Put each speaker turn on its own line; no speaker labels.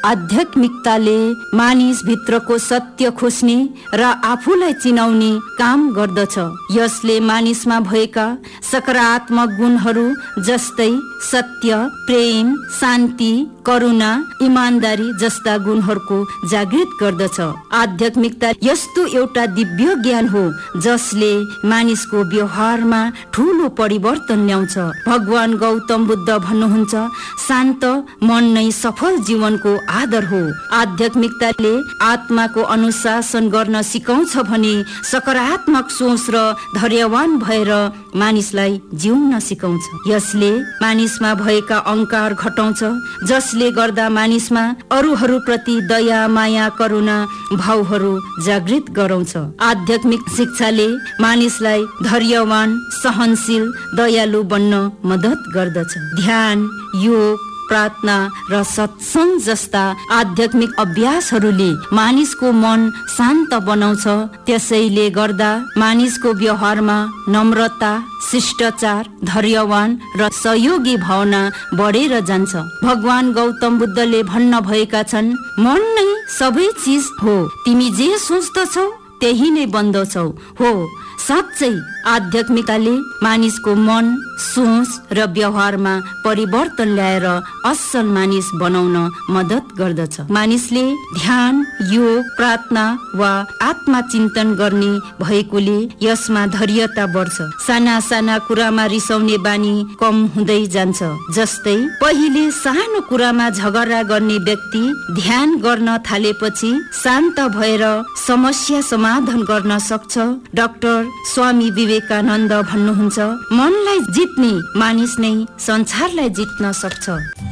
आध्यात्मिकताले मानिस भित्रको सत्य खोज्ने र आफूलाई चिनाउने काम गर्दछ। यसले मानिसमा भएका सकारात्मक गुणहरू जस्तै सत्य, प्रेम, शान्ति, करुणा, इमानदारी जस्ता गुणहरूको जागृत गर्दछ। आध्यात्मिकता यस्तो एउटा दिव्य ज्ञान हो जसले मानिसको व्यवहारमा ठूलो परिवर्तन ल्याउँछ। भगवान गौतम बुद्ध भन्नुहुन्छ, शान्त मन नै सफल जीवनको आधार हो। आध्यात्मिकताले आत्माको अनुशासन गर्न सिकाउँछ भने सकारात्मक सोच र धैर्यवान भएर मानिसलाई जिउन सिकाउँछ। यसले मानिसमा भएका अहंकार घटाउँछ, जसले गर्दा मानिसमा अरूहरूप्रति दया, माया, करुणा भावहरू जागृत गराउँछ। आध्यात्मिक शिक्षाले मानिसलाई धैर्यवान, सहनशील, दयालु बन्न मद्दत गर्दछ। ध्यान, योग, प्रार्थना र सत्संग जस्ता आध्यात्मिक अभ्यासहरूले मानिसको मन शान्त बनाउँछ। त्यसैले गर्दा मानिसको व्यवहारमा नम्रता, शिष्टाचार, धैर्यवान र सहयोगी भावना बढेर जान्छ। भगवान गौतम बुद्धले भन्न भएका छन्, मन नै सबै चिज हो, तिमी जे सोच्दछौ त्यही नै बन्दछौ। हो, साँच्चै आध्यात्मिकताले मानिसको मन, सोच र व्यवहारमा परिवर्तन ल्याएर असल मानिस बनाउन मद्दत गर्दछ। मानिसले ध्यान, योग, प्रार्थना वा आत्मचिन्तन गर्ने भएकोले यसमा धैर्यता बढ्छ। साना साना कुरामा रिसाउने बानी कम हुँदै जान्छ। जस्तै पहिले सानो कुरामा झगडा गर्ने व्यक्ति ध्यान गर्न थालेपछि शान्त भएर समस्या समाधान गर्न सक्छ। डाक्टर स्वामी विवेकानन्द भन्नुहुन्छ, मनलाई जित्ने मानिस नै संसारलाई जित्न सक्छ।